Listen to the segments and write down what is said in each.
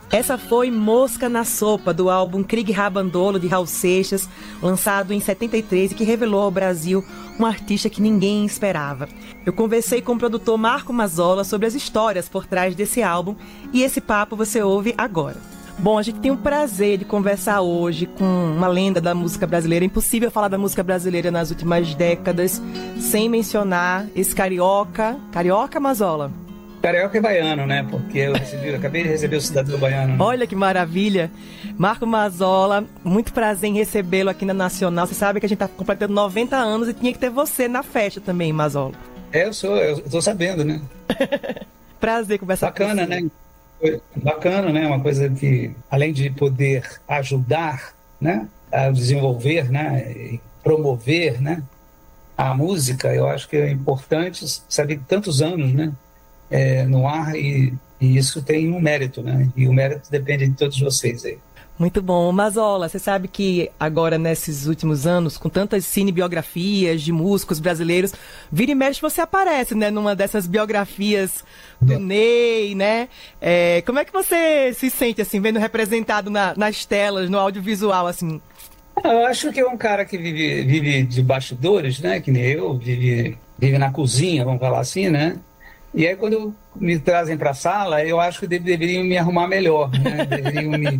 Essa foi Mosca na Sopa, do álbum Krieg Rabandolo, de Raul Seixas, lançado em 73 e que revelou ao Brasil um artista que ninguém esperava. Eu conversei com o produtor Marco Mazzola sobre as histórias por trás desse álbum e esse papo você ouve agora. Bom, a gente tem o prazer de conversar hoje com uma lenda da música brasileira. É impossível falar da música brasileira nas últimas décadas sem mencionar esse carioca. Carioca, Mazzola? Carioca e baiano, né? Porque acabei de receber o cidadão baiano. Né? Olha que maravilha! Marco Mazzola, muito prazer em recebê-lo aqui na Nacional. Você sabe que a gente está completando 90 anos e tinha que ter você na festa também, Mazzola. Eu tô sabendo, né? Prazer conversar com você. Bacana, né? Bacana, né? Uma coisa que, além de poder ajudar, né? A desenvolver, né? E promover, né? A música, eu acho que é importante saber que tantos anos, né? No ar e isso tem um mérito, né? E o mérito depende de todos vocês aí. Muito bom. Mazzola, você sabe que agora, nesses últimos anos, com tantas cinebiografias de músicos brasileiros, vira e mexe você aparece, né? Numa dessas biografias do Ney, né? Como é que você se sente, assim, vendo representado nas telas, no audiovisual, assim? Eu acho que é um cara que vive de bastidores, né? Que nem eu, vive na cozinha, vamos falar assim, né? E aí, quando me trazem para a sala, eu acho que deveriam me arrumar melhor, né? Deveriam me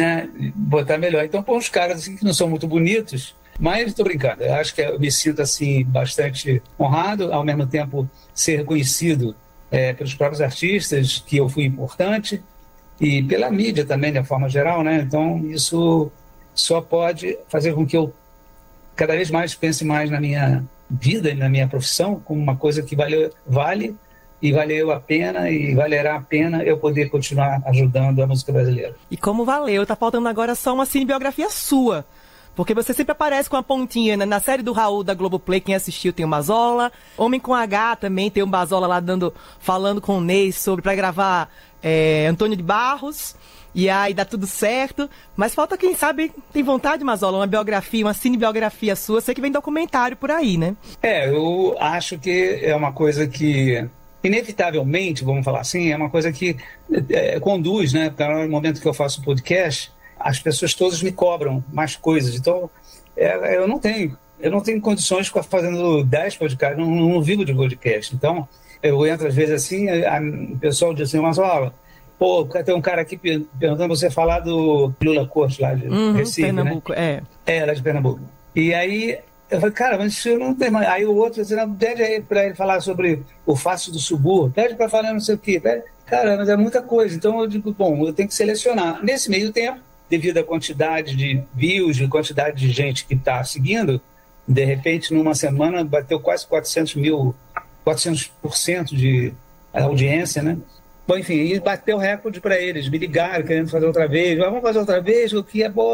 botar melhor. Então, põe uns caras assim, que não são muito bonitos, mas estou brincando. Eu acho que eu me sinto assim, bastante honrado, ao mesmo tempo ser reconhecido pelos próprios artistas, que eu fui importante, e pela mídia também, de forma geral, né? Então, isso só pode fazer com que eu cada vez mais pense mais na minha vida e na minha profissão como uma coisa que vale e valeu a pena e valerá a pena eu poder continuar ajudando a música brasileira. E como valeu, tá faltando agora só uma cinebiografia sua. Porque você sempre aparece com a pontinha, né? Na série do Raul da Globoplay, quem assistiu tem o Mazzola. Homem com H também tem o Mazzola lá falando com o Ney pra gravar Antônio de Barros. E aí dá tudo certo. Mas falta, quem sabe, tem vontade, Mazzola, uma biografia, uma cinebiografia sua. Sei que vem documentário por aí, né? Eu acho que é uma coisa que inevitavelmente, vamos falar assim, é uma coisa que conduz, né? Porque no momento que eu faço podcast, as pessoas todas me cobram mais coisas. Então, eu não tenho condições de ficar fazendo 10 podcasts, não vivo de podcast. Então, eu entro às vezes assim, o pessoal diz assim, mas olha, pô, tem um cara aqui perguntando você falar do Lula Corte lá de Recife, Pernambuco, né? Lá de Pernambuco. E aí eu falei, cara, mas isso não tem mais. Aí o outro disse, não, pede aí para ele falar sobre o Fácil do Subúrbio, pede para falar não sei o quê. Cara, mas é muita coisa. Então eu digo, bom, eu tenho que selecionar. Nesse meio tempo, devido à quantidade de views, de quantidade de gente que está seguindo, de repente, numa semana, bateu quase 400% de audiência, né? Bom, enfim, e bateu recorde para eles. Me ligaram querendo fazer outra vez. Vamos fazer outra vez, o que é bom.